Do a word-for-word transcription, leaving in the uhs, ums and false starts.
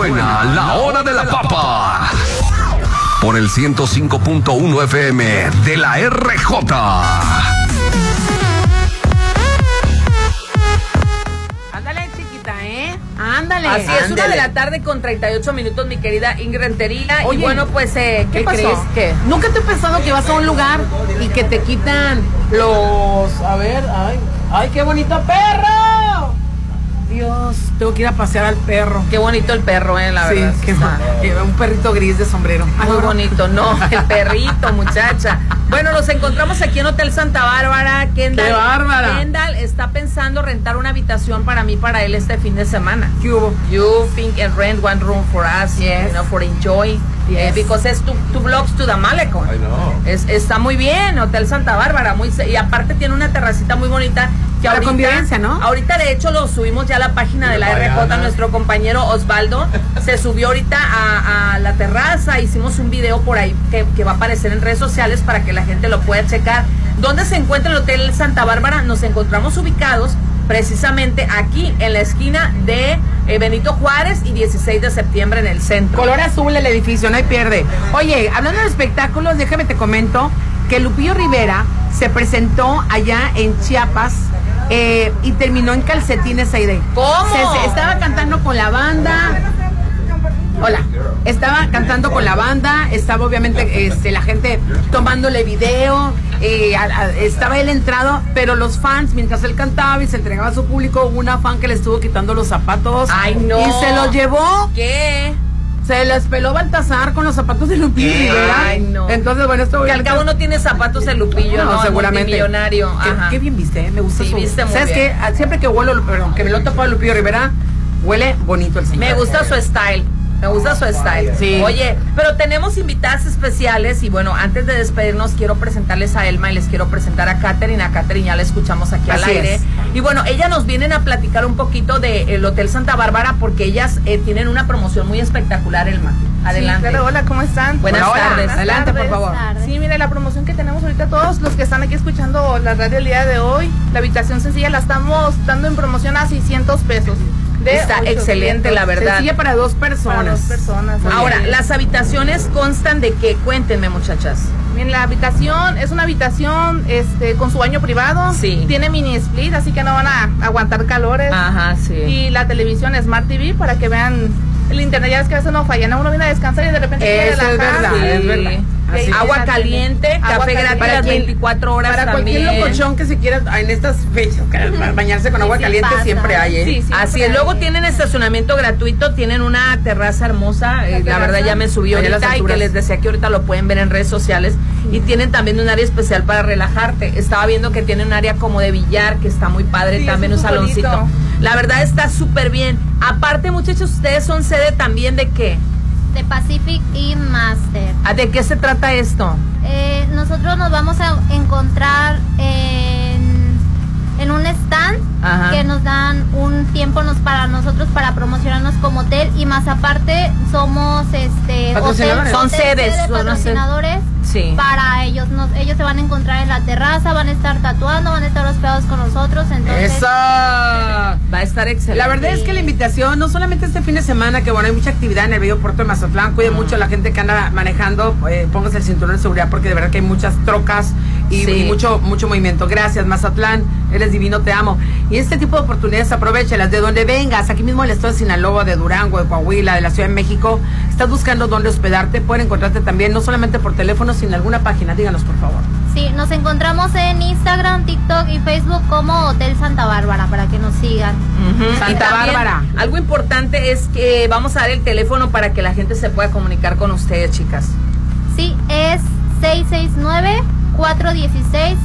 Suena la hora de la papa. Por el ciento cinco punto uno F M de la R J. Ándale, chiquita, ¿eh? Ándale. Así es, ándale. una de la tarde con treinta y ocho minutos, mi querida Ingrid Rentería. Oye, y bueno, pues, eh, ¿qué, ¿qué pasó? crees? ¿Qué? ¿Nunca te he pensado que vas a un lugar y que te quitan los... A ver, ay, ay, qué bonito perro. Dios, tengo que ir a pasear al perro. Qué bonito el perro, eh, la Sí, verdad. qué está. ma- un perrito gris de sombrero. Ay, Muy no. bonito, no, el perrito, muchacha. Bueno, nos encontramos aquí en Hotel Santa Bárbara. Kendall, ¡Qué bárbara! Kendall está pensando rentar una habitación para mí, para él este fin de semana. ¿Qué hubo? You think and rent one room for us, Yes. you know, for enjoy. Yes. Eh, because it's two, two blocks to the Malecon. I know. Es, está muy bien, Hotel Santa Bárbara, muy se- y aparte tiene una terracita muy bonita. Que Para ahorita, convivencia, ¿no? Ahorita de hecho lo subimos ya a la página de la R J, nuestro compañero Osvaldo se subió ahorita a, a la terraza, hicimos un video por ahí que, que va a aparecer en redes sociales para que la gente lo pueda checar. ¿Dónde se encuentra el Hotel Santa Bárbara? Nos encontramos ubicados precisamente aquí en la esquina de eh, Benito Juárez y dieciséis de septiembre en el centro. Color azul el edificio, no hay pierde. Oye, hablando de espectáculos, déjame te comento que Lupillo Rivera se presentó allá en Chiapas eh, y terminó en calcetines, Aide. ¿Cómo? Se, se estaba cantando con la banda. Hola, estaba cantando con la banda, estaba obviamente este, la gente tomándole video, eh, a, a, estaba él entrado, pero los fans, mientras él cantaba y se entregaba a su público, hubo una fan que le estuvo quitando los zapatos. Ay, no. Y se los llevó. ¿Qué? Se les peló Baltasar con los zapatos de Lupillo ¿Qué? Rivera. Ay, no. Entonces, bueno, esto Que al ahorita- cabo no tiene zapatos el Lupillo, No, ¿no? seguramente. Millonario. Qué, Ajá. qué bien viste, ¿eh? Me gusta Sí, su... viste muy ¿Sabes bien. qué? Siempre que huelo, perdón, que me lo topa Lupillo Rivera, huele bonito el señor. Me gusta su style. Me gusta su style. Sí. Oye, pero tenemos invitadas especiales y bueno, antes de despedirnos quiero presentarles a Elma y les quiero presentar a Katherine. A Katherine ya la escuchamos aquí al Así aire. es. Y bueno, ellas nos vienen a platicar un poquito del Hotel Santa Bárbara porque ellas eh, tienen una promoción muy espectacular, Elma. Adelante. Sí, claro, hola, ¿cómo están? Buenas Hola, hola. tardes. Adelante, por favor. Sí, mire, la promoción que tenemos ahorita, todos los que están aquí escuchando la radio el día de hoy, la habitación sencilla la estamos dando en promoción a seiscientos pesos. De Está ochocientos. excelente, la verdad. Sencilla para dos personas. Para dos personas. Muy Ahora, bien. las habitaciones constan de qué? Cuéntenme, muchachas. Bien, la habitación es una habitación este, con su baño privado. Sí. Tiene mini split, así que no van a aguantar calores. Ajá, sí. Y la televisión Smart T V para que vean el internet. Ya es que a veces no fallan. Uno viene a descansar y de repente quiere Eso es relajar. verdad, es verdad. Y ahí Agua tiene la caliente, tele. café Agua gratis caliente. las quien- veinticuatro horas Para también. cualquier locochón que se quiera en estas fechas, que bañarse con agua sí caliente pasa. siempre hay, ¿eh? Sí, sí. Así es, luego tienen estacionamiento gratuito, tienen una terraza hermosa, eh, la terraza. verdad ya me subí Allá en las ahorita y que alturas. les decía que ahorita lo pueden ver en redes sociales y tienen también un área especial para relajarte. Estaba viendo que tienen un área como de billar que está muy padre, Sí, también un eso es saloncito. bonito. La verdad está súper bien. Aparte, muchachos, ustedes son sede también de qué? De Pacific y Master. ¿Ah, ¿De qué se trata esto? Eh, nosotros nos vamos a encontrar en, en un stand Ajá. que nos dan un tiempo nos, para nosotros para promocionarnos como hotel y más aparte somos este Patrocinadores. Son hotel sedes, sede, son patrocinadores Sí. para ellos. Nos, ellos se van a encontrar en la terraza, van a estar tatuando, van a estar hospedados con nosotros. Entonces, ¡Esa! Va a estar excelente. La verdad es que la invitación, no solamente este fin de semana, que bueno, hay mucha actividad en el bello puerto de Mazatlán, cuide mucho a la gente que anda manejando, eh, póngase el cinturón de seguridad porque de verdad que hay muchas trocas y, Sí. y mucho mucho movimiento. Gracias, Mazatlán, eres divino, te amo. Y este tipo de oportunidades, aprovéchalas, de donde vengas, aquí mismo en el estado de Sinaloa, de Durango, de Coahuila, de la Ciudad de México, estás buscando dónde hospedarte, pueden encontrarte también, no solamente por teléfono, sino en alguna página, díganos por favor. sí, nos encontramos en Instagram, TikTok y Facebook como Hotel Santa Bárbara para que nos sigan. Ujú. Santa Y también, Bárbara. algo importante es que vamos a dar el teléfono para que la gente se pueda comunicar con ustedes, chicas. Sí, es seis seis nueve, cuatro uno seis